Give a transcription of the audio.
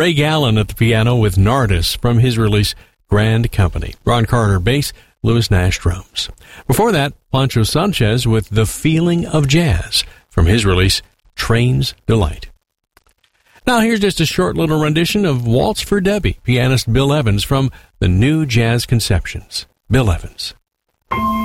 Ray Gallen at the piano with Nardis from his release Grand Company. Ron Carter bass, Louis Nash drums. Before that, Pancho Sanchez with The Feeling of Jazz from his release Train's Delight. Now here's just a short little rendition of Waltz for Debbie, pianist Bill Evans from the New Jazz Conceptions. Bill Evans.